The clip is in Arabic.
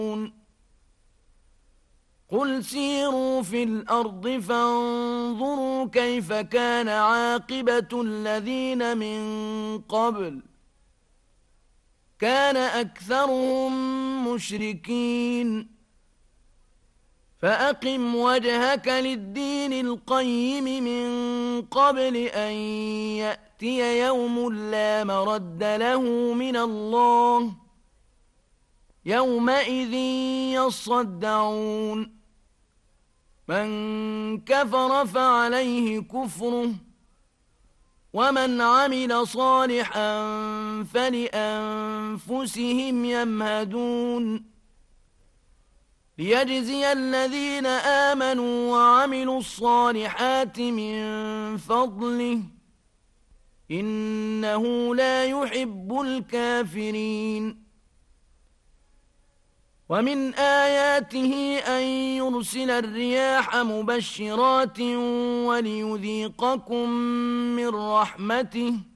قل سيروا في الأرض فانظروا كيف كان عاقبة الذين من قبل كان أكثرهم مشركين فأقم وجهك للدين القيم من قبل أن يأتي يوم لا مرد له من الله يومئذ يصدعون من كفر فعليه كفره ومن عمل صالحا فلأنفسهم يمهدون ليجزي الذين آمنوا وعملوا الصالحات من فضله إنه لا يحب الكافرين ومن آياته أن يرسل الرياح مبشرات وليذيقكم من رحمته